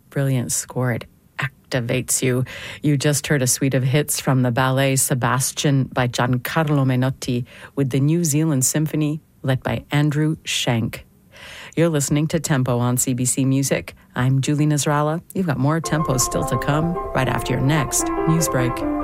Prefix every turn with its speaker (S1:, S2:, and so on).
S1: brilliant score. It activates you. You just heard a suite of hits from the ballet Sebastian by Giancarlo Menotti with the New Zealand Symphony led by Andrew Schenk. You're listening to Tempo on CBC Music. I'm Julie Nasrallah. You've got more Tempo still to come right after your next news break.